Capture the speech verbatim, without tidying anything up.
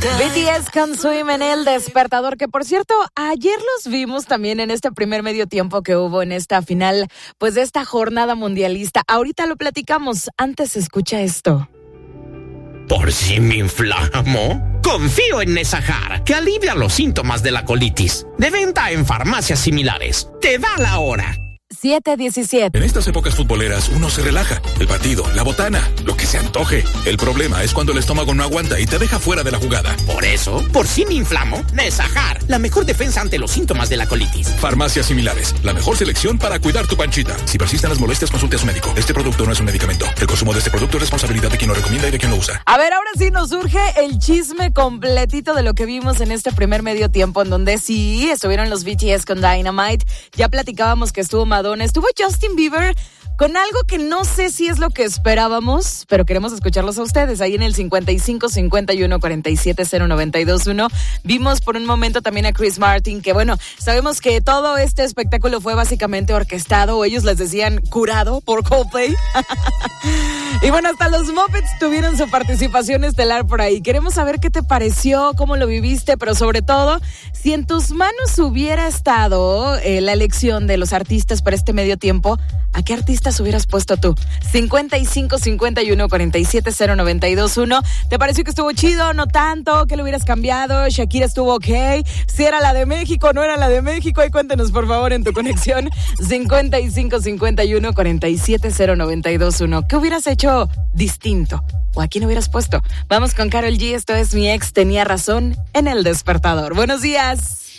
B T S con Swim en El Despertador, que por cierto, ayer los vimos también en este primer medio tiempo que hubo en esta final, pues de esta jornada mundialista. Ahorita lo platicamos, antes escucha esto. ¿Por si me inflamo? Confío en Nesajar, que alivia los síntomas de la colitis. De venta en farmacias similares. Te da la hora. siete diecisiete. En estas épocas futboleras uno se relaja. El partido, la botana, lo que se antoje. El problema es cuando el estómago no aguanta y te deja fuera de la jugada. Por eso, por si me inflamo, Nesajar, la mejor defensa ante los síntomas de la colitis. Farmacias similares, la mejor selección para cuidar tu panchita. Si persisten las molestias, consulte a su médico. Este producto no es un medicamento. El consumo de este producto es responsabilidad de quien lo recomienda y de quien lo usa. A ver, ahora sí nos surge el chisme completito de lo que vimos en este primer medio tiempo, en donde sí estuvieron los B T S con Dynamite. Ya platicábamos que estuvo Madonna, estuvo Justin Bieber con algo que no sé si es lo que esperábamos, pero queremos escucharlos a ustedes. Ahí en el cincuenta y cinco, cincuenta y uno, cuarenta y siete, cero noventa y dos uno vimos por un momento también a Chris Martin, que bueno, sabemos que todo este espectáculo fue básicamente orquestado, o ellos les decían curado por Coldplay. Y bueno, hasta los Muppets tuvieron su participación estelar por ahí. Queremos saber qué te pareció, cómo lo viviste, pero sobre todo, si en tus manos hubiera estado eh, la elección de los artistas para este medio tiempo, ¿a qué artistas hubieras puesto tú? cincuenta y cinco, cincuenta y uno, cuarenta y siete, cero noventa y dos uno. ¿Te pareció que estuvo chido? ¿No tanto? ¿Qué le hubieras cambiado? ¿Shakira estuvo ok? ¿Si era la de México? ¿No era la de México? Ahí cuéntanos por favor en tu conexión. cincuenta y cinco, cincuenta y uno, cuarenta y siete, cero noventa y dos uno. ¿Qué hubieras hecho distinto? ¿O a quién hubieras puesto? Vamos con Karol G. Esto es Mi Ex Tenía Razón en El Despertador. Buenos días.